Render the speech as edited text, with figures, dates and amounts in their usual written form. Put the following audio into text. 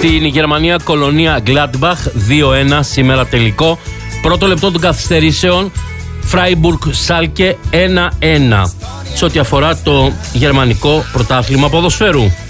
Στην Γερμανία, Κολονία Gladbach 2-1 σήμερα τελικό. Πρώτο λεπτό των καθυστερήσεων, Φράιμπουργκ Σάλκε 1-1. Σε ό,τι αφορά το γερμανικό πρωτάθλημα ποδοσφαίρου.